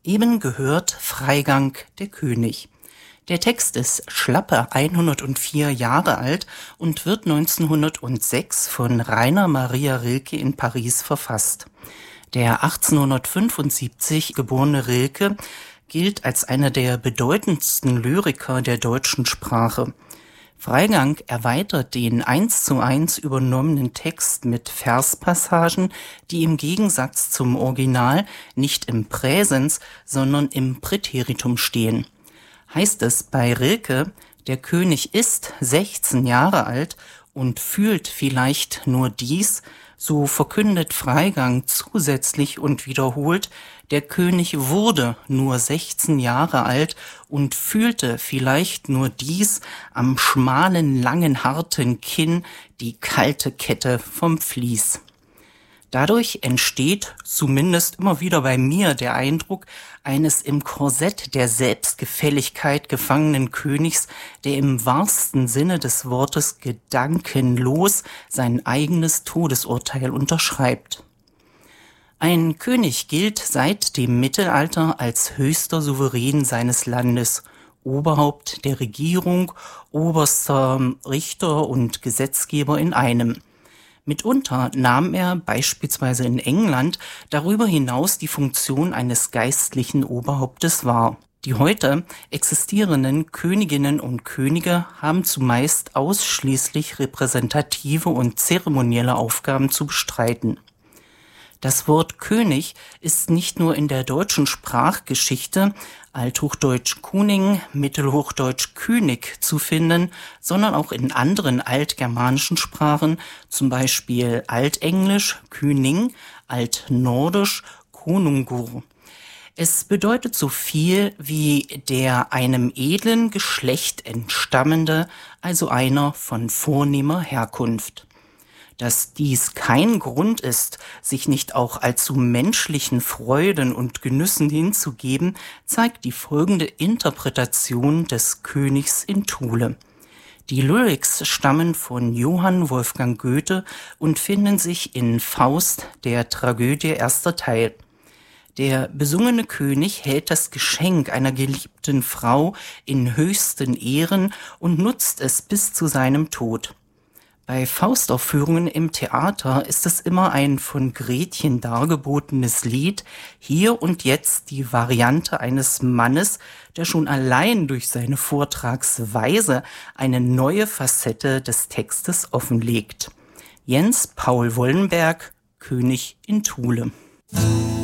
Eben gehört Freigang der König. Der Text ist schlappe 104 Jahre alt und wird 1906 von Rainer Maria Rilke in Paris verfasst. Der 1875 geborene Rilke gilt als einer der bedeutendsten Lyriker der deutschen Sprache. Freigang erweitert den 1:1 übernommenen Text mit Verspassagen, die im Gegensatz zum Original nicht im Präsens, sondern im Präteritum stehen. Heißt es bei Rilke, der König ist 16 Jahre alt und fühlt vielleicht nur dies, so verkündet Freigang zusätzlich und wiederholt, der König wurde nur 16 Jahre alt und fühlte vielleicht nur dies am schmalen, langen, harten Kinn, die kalte Kette vom Vlies. Dadurch entsteht, zumindest immer wieder bei mir, der Eindruck eines im Korsett der Selbstgefälligkeit gefangenen Königs, der im wahrsten Sinne des Wortes gedankenlos sein eigenes Todesurteil unterschreibt. Ein König gilt seit dem Mittelalter als höchster Souverän seines Landes, Oberhaupt der Regierung, oberster Richter und Gesetzgeber in einem. Mitunter nahm er beispielsweise in England darüber hinaus die Funktion eines geistlichen Oberhauptes wahr. Die heute existierenden Königinnen und Könige haben zumeist ausschließlich repräsentative und zeremonielle Aufgaben zu bestreiten. Das Wort König ist nicht nur in der deutschen Sprachgeschichte, Althochdeutsch Kuning, Mittelhochdeutsch König, zu finden, sondern auch in anderen altgermanischen Sprachen, zum Beispiel Altenglisch König, Altnordisch Konungur. Es bedeutet so viel wie der einem edlen Geschlecht entstammende, also einer von vornehmer Herkunft. Dass dies kein Grund ist, sich nicht auch allzu menschlichen Freuden und Genüssen hinzugeben, zeigt die folgende Interpretation des Königs in Thule. Die Lyrics stammen von Johann Wolfgang Goethe und finden sich in Faust, der Tragödie, erster Teil. Der besungene König hält das Geschenk einer geliebten Frau in höchsten Ehren und nutzt es bis zu seinem Tod. Bei Faustaufführungen im Theater ist es immer ein von Gretchen dargebotenes Lied, hier und jetzt die Variante eines Mannes, der schon allein durch seine Vortragsweise eine neue Facette des Textes offenlegt. Jens Paul Wollenberg, König in Thule.